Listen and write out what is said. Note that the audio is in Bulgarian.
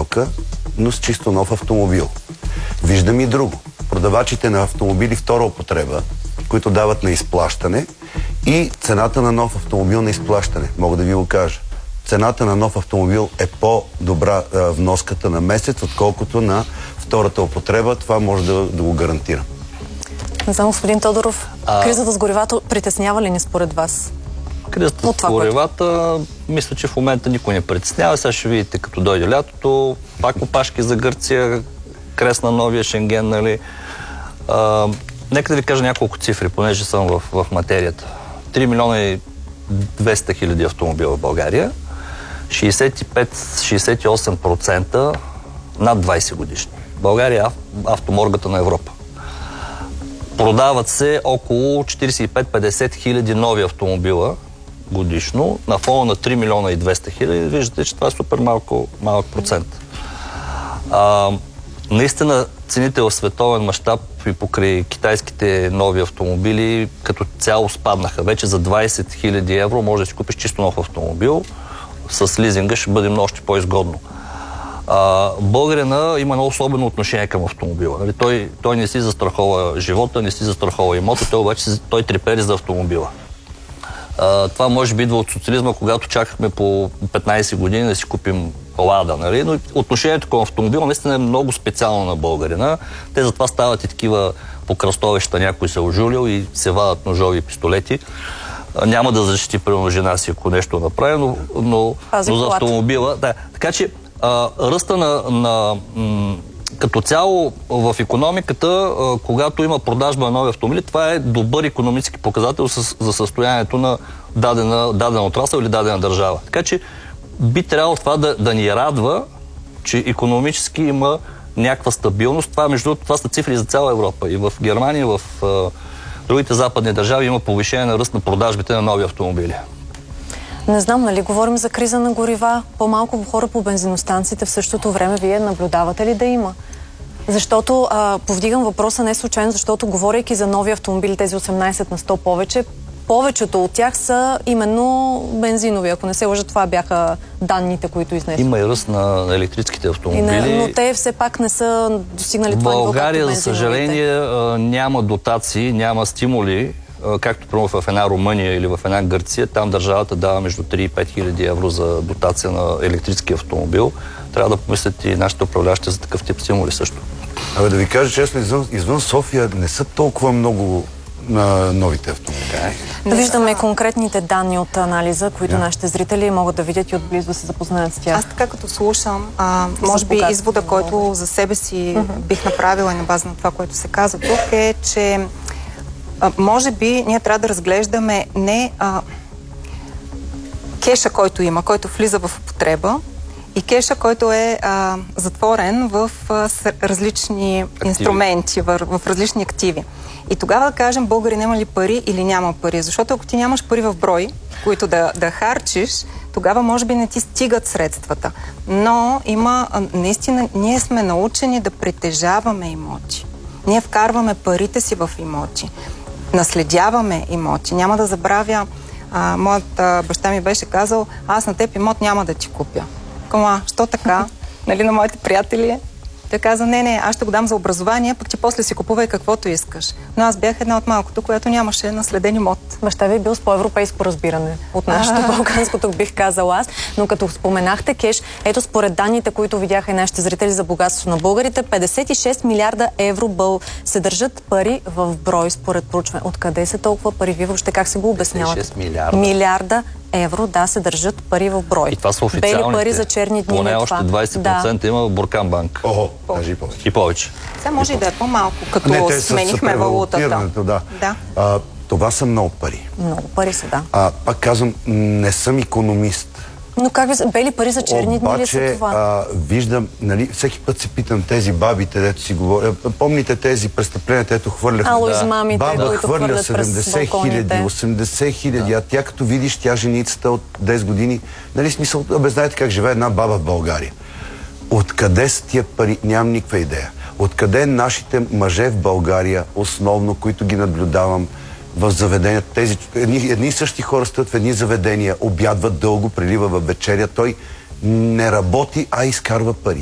сделка, но с чисто нов автомобил. Виждам и друго. Продавачите на автомобили втора употреба, които дават на изплащане, и цената на нов автомобил на изплащане. Мога да ви го кажа. Цената на нов автомобил е по-добра вноската на месец, отколкото на втората употреба. Това може да го гарантирам. Не знам, господин Тодоров, кризата с горивата притеснява ли ни според вас? Кризата с горивата, мисля, че в момента никой не притеснява. Сега ще видите, като дойде лятото, пак опашки за Гърция, крест на новия Шенген, нали. Нека да ви кажа няколко цифри, понеже съм в материята. 3 милиона и 200 хиляди автомобила в България, 65-68% над 20 годишни. България е автоморгата на Европа. Продават се около 45-50 хиляди нови автомобила годишно, на фона на 3 милиона и 200 хиляди. Виждате, че това е супер малък процент. Наистина цените в световен мащаб и покрай китайските нови автомобили като цяло спаднаха. Вече за 20 хиляди евро може да си купиш чисто нов автомобил. С лизинга ще бъде още по-изгодно. Българина има едно особено отношение към автомобила. Той не си застрахова живота, не си застрахова имота, той трепери за автомобила. Това може би идва от социализма, когато чакахме по 15 години да си купим Лада, нали? Но отношението към автомобила наистина е много специално на българина. Те затова стават и такива по кръстовища, някой се ожулил и се вадат ножови и пистолети. Няма да защити примерно жена си, ако нещо направи, но за автомобила. Да. Така че ръста като цяло в икономиката, когато има продажба на нови автомобили, това е добър икономически показател за състоянието на дадена отрасъл или дадена държава. Така че би трябвало това да ни радва, че икономически има някаква стабилност. Това са цифри за цяла Европа. И в Германия, и в другите западни държави има повишение на ръст на продажбите на нови автомобили. Не знам, нали говорим за криза на горива, по-малко хора по бензиностанциите, в същото време вие наблюдавате ли да има? Защото повдигам въпроса не случайно, защото говорейки за нови автомобили, тези 18 на 100 повече, повечето от тях са именно бензинови. Ако не се лъжа, това бяха данните, които изнесох. Има и ръст на електрическите автомобили. Но те все пак не са достигнали това ниво. В България, за съжаление, няма дотации, няма стимули, както примерно в една Румъния или в една Гърция. Там държавата дава между 3 и 5 хиляди евро за дотация на електрически автомобил. Трябва да помислят и нашите управляващи за такъв тип стимули също. Да ви кажа честно, извън София не са толкова много на новите автомобили. Да виждаме конкретните данни от анализа, които нашите зрители могат да видят и отблизо да се запознаят с тях. Аз така като слушам, може би извода, който за себе си бих направила на база на това, което се казва тук, е, че може би ние трябва да разглеждаме не кеша, който има, който влиза в употреба, и кеша, който е затворен в различни инструменти, в различни активи. И тогава да кажем, българин има ли пари или няма пари. Защото ако ти нямаш пари в брой, които да харчиш, тогава може би не ти стигат средствата. Но наистина, ние сме научени да притежаваме имоти. Ние вкарваме парите си в имоти. Наследяваме имоти. Няма да забравя, моят баща ми беше казал, аз на теб имот няма да ти купя. Що така? Нали, на моите приятели? Той каза, не, аз ще го дам за образование, пък ти после си купувай каквото искаш. Но аз бях една от малкото, която нямаше наследен имот. Баща ви е бил с по-европейско разбиране от нашето балканското, бих казала аз. Но като споменахте кеш, ето според данните, които видяха и нашите зрители за богатство на българите, 56 милиарда евро се държат пари в брой според проучване. Откъде са толкова пари? Вие въобще как се го обяснявате? 56 милиарда евро, се държат пари в брой. И това са официалните. Бели пари за черни дни. Поне още 20% има в Буркан банк. Даже и повече. И повече. Сега може и да е по-малко, като сменихме валутата. Да. Това са много пари. Много пари са, да. Пак казвам, не съм икономист. Но как ви бели пари за черни дни ли са това? Виждам, нали, всеки път се питам тези бабите, дето си говоря. Помните тези престъпления, дето хвърляха? Измамите, баба които хвърля хвърлят през 70 хиляди, 80 хиляди, а тя като видиш, тя женицата от 10 години, нали, смисъл, знаете как живее една баба в България. Откъде са тия пари? Нямам никаква идея. Откъде нашите мъже в България, основно, които ги наблюдавам в заведенията, едни и същи хора стоят в едни заведения, обядват дълго, прилива в вечеря, той не работи, а изкарва пари.